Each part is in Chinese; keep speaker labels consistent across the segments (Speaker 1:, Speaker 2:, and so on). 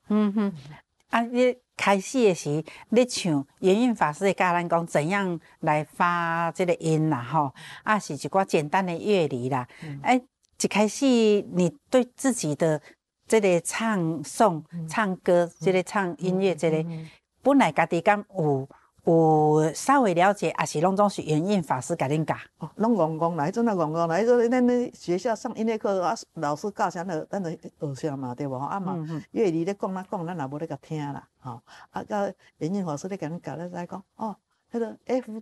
Speaker 1: 嗯哼，啊，你开始的时，你唱圆运法师会教咱讲怎样来发这个音啦，吼，啊是一寡简单的乐理啦。哎，一开始你对自己的这个唱诵、唱歌、这个唱音乐，这个本来家己敢有稍微了解，还是拢总是圆运法师甲恁教？
Speaker 2: 哦，拢戆戆来，阵啊戆戆来，说咱咧学校上音乐课啊，老师教啥呢？咱就学啥嘛，对无？啊嘛，乐理咧讲咱讲，咱也无咧甲听啦，吼。啊，到圆运法师咧甲咱教，咱知讲哦，迄个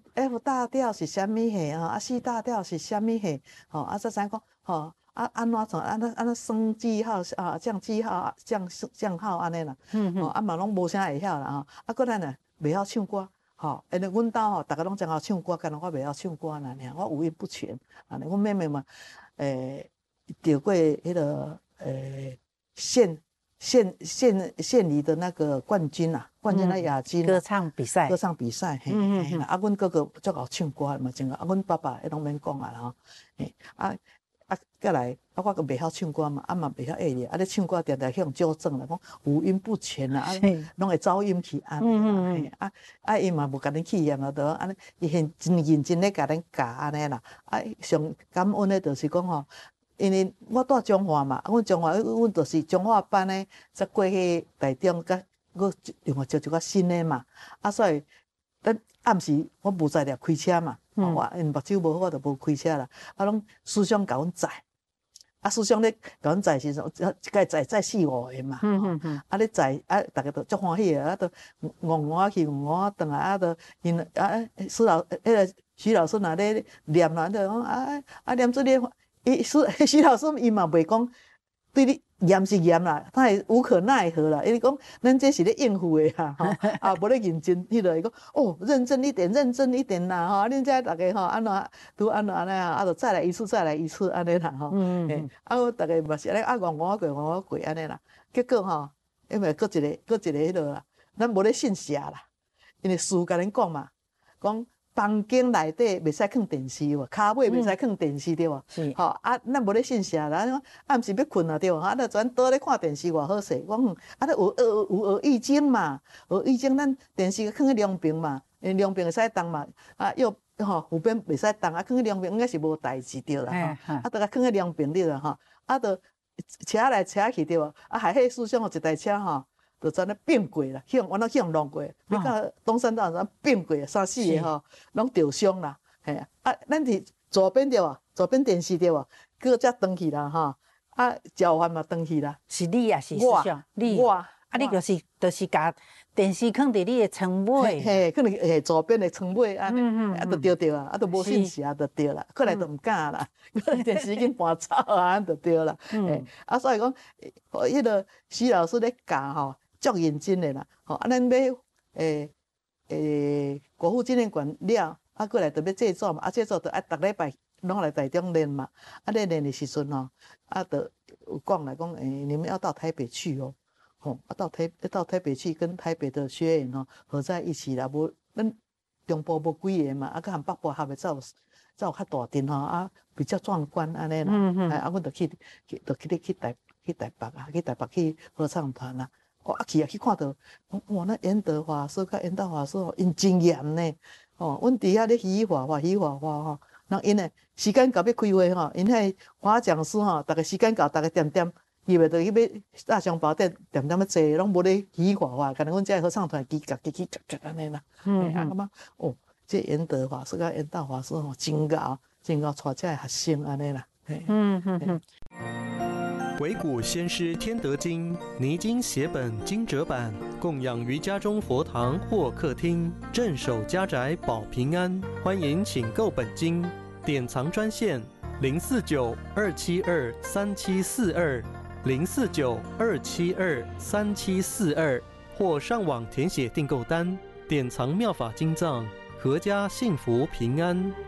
Speaker 2: F 大调是啥物戏啊？啊 C 大调是啥物戏？吼，啊才知讲吼。啊，安怎从安怎升记号啊，降记号啊，降号安尼啦。哦，啊嘛拢无啥会晓啦吼。啊，搁咱呢袂晓唱歌。吼，因为阮兜吼，逐个拢真好唱歌，干那我袂晓唱歌啦，我五音不全。安尼，阮妹妹嘛，得过迄个县里的那个冠军啊，冠军啊亚军。
Speaker 1: 歌唱比赛。
Speaker 2: 歌唱比赛，嘿，啊，阮哥哥足好唱歌嘛，真个，啊，阮爸爸迄拢免讲啊啦吼，嘿，再来，啊，我个袂晓唱歌嘛，啊嘛袂晓乐理，啊，咧唱歌常常向纠正啦，讲五音不全啦，啊，拢会走音去安尼啦，啊，伊嘛无甲恁气嫌啦，就安尼，伊真认真咧甲恁教安尼啦，啊，上感恩的就是讲吼，因为我住中华嘛，阮中华，阮就是中华班诶，则过去台中，甲我另外招一个新诶嘛，啊，所以咱暗时我无在了开车嘛，我因目睭无好，我就无开车啦，啊，拢师兄甲阮载。啊，师兄咧甲阮载时阵，一届载4、5个嘛，啊咧载啊，逐个都足欢喜个，啊都戆去戆转来，啊都因啊徐老师若咧念啦，就讲念出咧，徐老师伊嘛袂讲对你严是严啦，他会无可奈何啦，因为讲咱这是咧应付的哈，啊无咧认真，迄个伊讲哦认真一点啦，吼，恁遮大家吼安怎拄安怎安尼啊，啊就再来一次安尼啦，吼，啊我大家嘛是安尼啊戆过安尼啦，结果吼，因为搁一个迄落啦，咱无咧信邪啦，因为师甲恁讲嘛，讲。房间内底袂使放电视喎，骹尾袂使放电视对无？是。吼啊，咱无咧信邪啦，暗时要困啊对无？啊，咱全倒咧看电视偌好势。我啊，咱有学易经嘛，学易经，咱电视放喺两边嘛，因两边会使动嘛。啊，右右边袂使动，啊，放喺两边应该是无代志对啦。吼。啊，大家放喺两边对啦吼。啊，就车来车去对无？啊，还迄思想有一台车吼。就全咧变过啦，往那向弄过，要到东山大山变过，3、4个吼，拢受伤啦，嘿啊，咱伫左边对无？左边电视对无？搁才转去啦吼，啊，交换嘛转去啦。
Speaker 1: 是你也是师兄，我啊，你就是甲电视放伫你的床尾，
Speaker 2: 嘿，可能左边的床尾啊，啊，就对啊，啊，都无信邪就对啦，可能就毋敢啦，可能电视已经搬走啊，就对啦，啊，所以讲，迄个徐老师咧教吼。足认真的啦，吼！啊，咱要国父纪念馆了，啊，过来就要制作嘛，啊，制作就逐礼拜拢来台中练嘛，啊，练的时阵吼，啊，就有讲来讲，你们要到台北去哦，吼，啊，到台北去跟台北的学员吼合在一起啦，无咱中部无几个嘛，啊，佮含北部合的才有较大阵吼，啊，比较壮观安尼啦，啊，阮就去台北去合唱团啦。啊去看到，哇！那严德华师甲严道华师吼，因真严呢。哦，阮伫遐咧嘻哗哗吼，人因诶时间到要开会吼，因迄花讲师吼，逐个时间到，逐个点入来就去要大雄宝殿点要坐，拢无咧嘻哗哗，可能阮遮合唱团叽安尼啦。啊，感觉哦，这严德华师甲严道华师吼，真够带遮学生安尼啦。
Speaker 3: 惟古先师天德经泥经写本经折版，供养于家中佛堂或客厅，镇守家宅保平安。欢迎请购本经，典藏专线049-272-3742，049-272-3742，或上网填写订购单，典藏妙法经藏，阖家幸福平安。